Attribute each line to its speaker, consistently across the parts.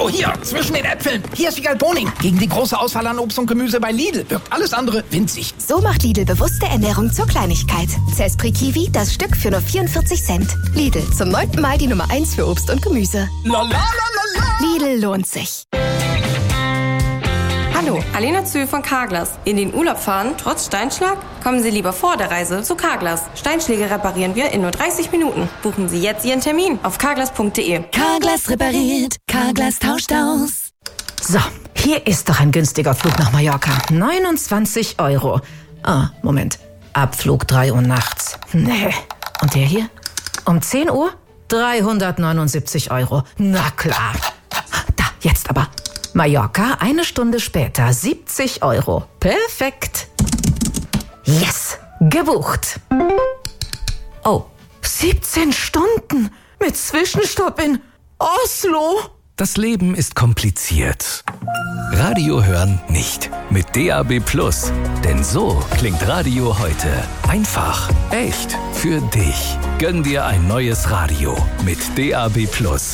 Speaker 1: Hallo, hier, zwischen den Äpfeln. Hier ist Wiegald Boning. Gegen die große Auswahl an Obst und Gemüse bei Lidl wirkt alles andere winzig.
Speaker 2: So macht Lidl bewusste Ernährung zur Kleinigkeit. Zespri Kiwi, das Stück für nur 44 Cent. Lidl, zum 9. Mal die Nummer 1 für Obst und Gemüse. Lidl lohnt sich.
Speaker 3: Hallo, Alena Zühl von Carglass. In den Urlaub fahren, trotz Steinschlag? Kommen Sie lieber vor der Reise zu Carglass. Steinschläge reparieren wir in nur 30 Minuten. Buchen Sie jetzt Ihren Termin auf carglass.de.
Speaker 2: Carglass repariert, Carglass tauscht aus.
Speaker 4: So, hier ist doch ein günstiger Flug nach Mallorca. 29 €. Ah, Moment. Abflug 3 Uhr nachts. Nee. Und der hier? Um 10 Uhr? 379 €. Na klar. Da, jetzt aber. Mallorca, 1 Stunde später, 70 €. Perfekt. Yes, gebucht. Oh, 17 Stunden mit Zwischenstopp in Oslo.
Speaker 5: Das Leben ist kompliziert. Radio hören nicht. Mit DAB+. Denn so klingt Radio heute. Einfach, echt, für dich. Gönn dir ein neues Radio mit DAB+.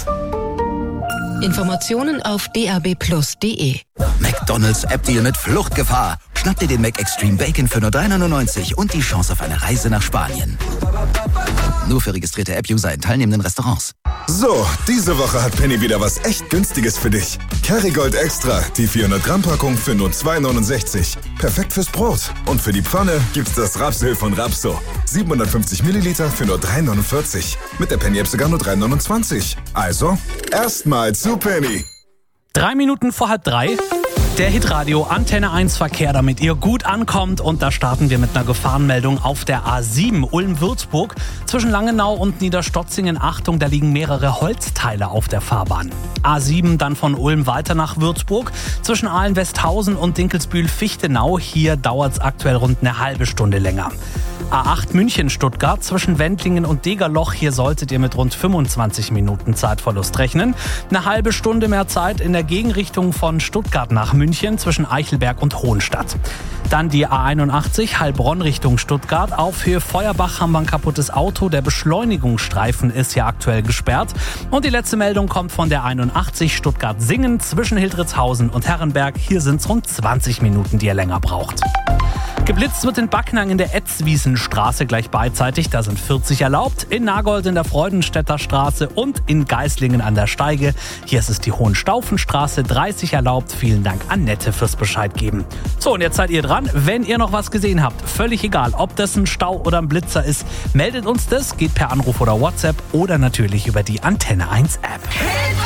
Speaker 6: Informationen auf dabplus.de.
Speaker 7: McDonald's App-Deal mit Fluchtgefahr. Schnapp dir den Mac Extreme Bacon für nur 3,99 € und die Chance auf eine Reise nach Spanien. Nur für registrierte App-User in teilnehmenden Restaurants.
Speaker 8: So, diese Woche hat Penny wieder was echt Günstiges für dich. Kerrygold Extra, die 400-Gramm-Packung für nur 2,69 €. Perfekt fürs Brot. Und für die Pfanne gibt's das Rapsöl von Rapso. 750 Milliliter für nur 3,49 €. Mit der Penny-App sogar nur 3,29 €. Also, erstmal zu Penny.
Speaker 9: 3 Minuten vor 2:30. Der Hitradio Antenne 1 Verkehr, damit ihr gut ankommt. Und da starten wir mit einer Gefahrenmeldung auf der A7 Ulm-Würzburg. Zwischen Langenau und Niederstotzingen, Achtung, da liegen mehrere Holzteile auf der Fahrbahn. A7 dann von Ulm weiter nach Würzburg. Zwischen Ahlen-Westhausen und Dinkelsbühl-Fichtenau. Hier dauert es aktuell rund eine halbe Stunde länger. A8 München-Stuttgart zwischen Wendlingen und Degerloch. Hier solltet ihr mit rund 25 Minuten Zeitverlust rechnen. Eine halbe Stunde mehr Zeit in der Gegenrichtung von Stuttgart nach München zwischen Eichelberg und Hohenstadt. Dann die A81 Heilbronn Richtung Stuttgart. Auf Höhe Feuerbach haben wir ein kaputtes Auto. Der Beschleunigungsstreifen ist ja aktuell gesperrt. Und die letzte Meldung kommt von der 81 Stuttgart-Singen zwischen Hildritzhausen und Herrenberg. Hier sind es rund 20 Minuten, die ihr länger braucht. Geblitzt wird in Backnang in der Etzwiesenstraße gleich beidseitig. Da sind 40 erlaubt. In Nagold in der Freudenstädter Straße und in Geislingen an der Steige. Hier ist es die Hohenstaufenstraße, 30 erlaubt. Vielen Dank, Annette, fürs Bescheid geben. So, und jetzt seid ihr dran. Wenn ihr noch was gesehen habt, völlig egal, ob das ein Stau oder ein Blitzer ist, meldet uns das. Geht per Anruf oder WhatsApp oder natürlich über die Antenne 1 App.